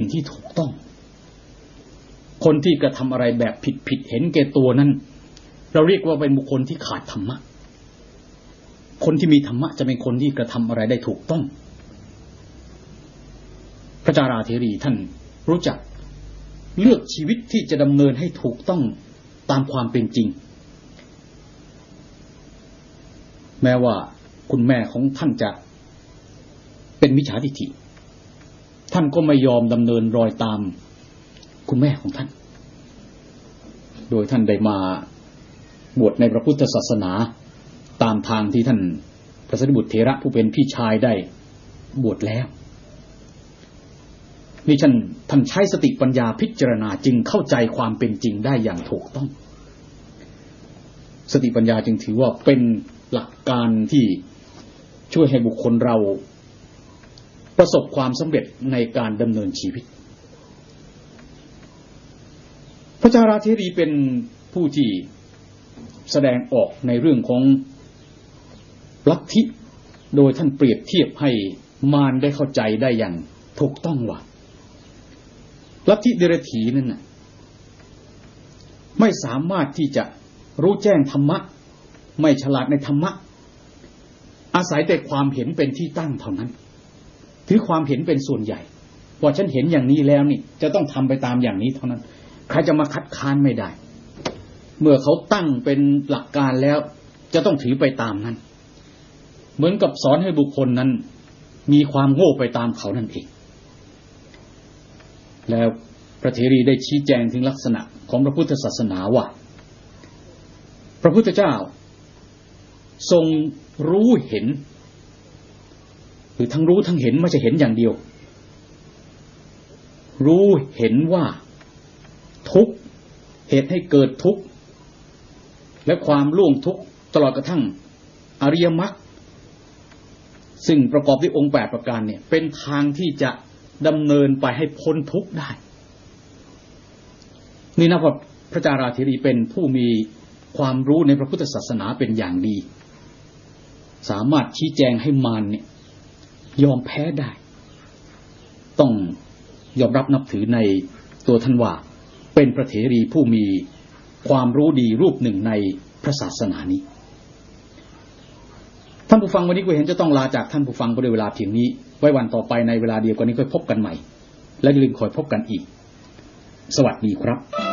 ที่ถูกต้องคนที่กระทำอะไรแบบผิดเห็นแก่ตัวนั้นเราเรียกว่าเป็นบุคคลที่ขาดธรรมะคนที่มีธรรมะจะเป็นคนที่กระทำอะไรได้ถูกต้องพระจาราเถรีท่านรู้จักเลือกชีวิตที่จะดำเนินให้ถูกต้องตามความเป็นจริงแม้ว่าคุณแม่ของท่านจะเป็นมิจฉาทิฏฐิท่านก็ไม่ยอมดำเนินรอยตามคุณแม่ของท่านโดยท่านได้มาบวชในพระพุทธศาสนาตามทางที่ท่านพระสารีบุตรเถระผู้เป็นพี่ชายได้บวชแล้วนี่ท่านใช้สติปัญญาพิจารณาจึงเข้าใจความเป็นจริงได้อย่างถูกต้องสติปัญญาจึงถือว่าเป็นหลักการที่ช่วยให้บุคคลเราประสบความสำเร็จในการดำเนินชีวิตพระจาราเถรีเป็นผู้ที่แสดงออกในเรื่องของลัทธิโดยท่านเปรียบเทียบให้มารได้เข้าใจได้อย่างถูกต้องว่าลัทธิเดรัจฉีนั่นน่ะไม่สามารถที่จะรู้แจ้งธรรมะไม่ฉลาดในธรรมะอาศัยแต่ความเห็นเป็นที่ตั้งเท่านั้นถือความเห็นเป็นส่วนใหญ่ว่าฉันเห็นอย่างนี้แล้วนี่จะต้องทำไปตามอย่างนี้เท่านั้นใครจะมาคัดค้านไม่ได้เมื่อเขาตั้งเป็นหลักการแล้วจะต้องถือไปตามนั้นเหมือนกับสอนให้บุคคลนั้นมีความโง่ไปตามเขานั่นเองแล้วพระเถรีได้ชี้แจงถึงลักษณะของพระพุทธศาสนาว่าพระพุทธเจ้าทรงรู้เห็นหรือทั้งรู้ทั้งเห็นไม่ใช่เห็นอย่างเดียวรู้เห็นว่าทุกข์เหตุให้เกิดทุกข์และความล่วงทุกข์ตลอดกระทั่งอริยมรรคซึ่งประกอบด้วยองค์8ประการเนี่ยเป็นทางที่จะดำเนินไปให้พ้นทุกข์ได้นี่นะพระจาราเถรีเป็นผู้มีความรู้ในพระพุทธศาสนาเป็นอย่างดีสามารถชี้แจงให้มารเนี่ยยอมแพ้ได้ต้องยอมรับนับถือในตัวท่านว่าเป็นพระเถรีผู้มีความรู้ดีรูปหนึ่งในพระศาสนานี้ท่านผู้ฟังวันนี้ก็เห็นจะต้องลาจากท่านผู้ฟังไปด้วยเวลาเพียงนี้ไว้วันต่อไปในเวลาเดียวกันนี้ค่อยพบกันใหม่และอย่าลืมคอยพบกันอีกสวัสดีครับ